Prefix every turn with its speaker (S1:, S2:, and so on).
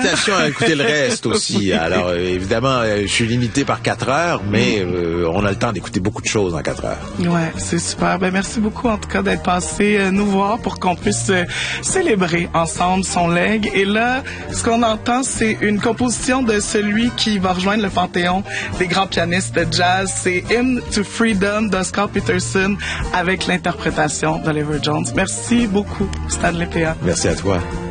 S1: invitation à écouter le reste aussi. Alors, évidemment, je suis limité par 4 heures, mais on a le temps d'écouter beaucoup de choses en 4 heures.
S2: Ouais, c'est super. Ben, merci beaucoup, en tout cas, d'être passé nous voir pour qu'on puisse célébrer ensemble son legs. Et là, ce qu'on entend, c'est une composition de celui qui va rejoindre le panthéon des grands pianistes de jazz. C'est Hymn to Freedom d'Oscar Peterson avec l'interprétation d'Oliver Jones. Merci beaucoup, Stanley P.A.
S1: Merci à toi.